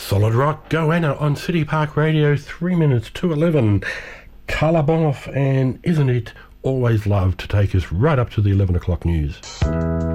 Solid Rock Goanna on City Park Radio, 3 minutes to 11. Carla Bonoff, and isn't it always love to take us right up to the 11 o'clock news?